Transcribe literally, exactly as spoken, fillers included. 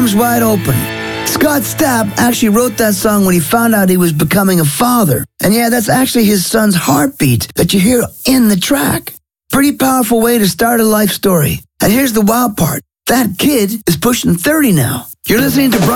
arms wide open. Scott Stapp actually wrote that song when he found out he was becoming a father. And yeah, that's actually his son's heartbeat that you hear in the track. Pretty powerful way to start a life story. And here's the wild part. That kid is pushing thirty now. You're listening to Brian